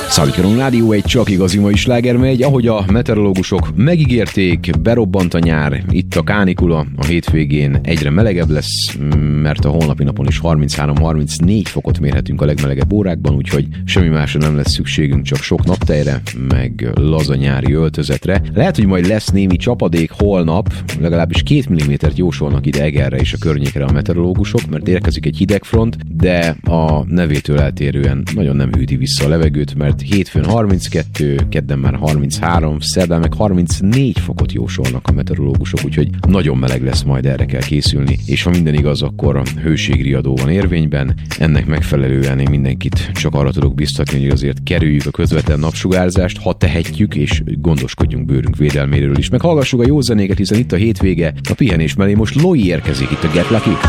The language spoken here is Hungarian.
Szalikaron Rádió, egy csak igazi mai sláger megy, ahogy a meteorológusok megígérték, berobbant a nyár, itt a kánikula, a hétvégén egyre melegebb lesz, mert a holnapi napon is 33-34 fokot mérhetünk a legmelegebb órákban, úgyhogy semmi másra nem lesz szükségünk, csak sok naptejre, meg laza nyári öltözetre. Lehet, hogy majd lesz némi csapadék holnap, legalábbis 2 mm-t jósolnak ide Egerre és a környékre a meteorológusok, mert érkezik egy hidegfront, de a nevétől eltérően nagyon nem hűti vissza a levegőt, mert hétfőn 32, kedden már 33, szerdán meg 34 fokot jósolnak a meteorológusok, úgyhogy nagyon meleg lesz, majd erre kell készülni, és ha minden igaz, akkor hőségriadó van érvényben. Ennek megfelelően én mindenkit csak arra tudok biztatni, hogy azért kerüljük a közvetlen napsugárzást, ha tehetjük, és gondoskodjunk bőrünk védelméről is. Meg hallgassuk a jó zenéket, hiszen itt a hétvége, a pihenés mellé most Loi érkezik itt a Get Lucky.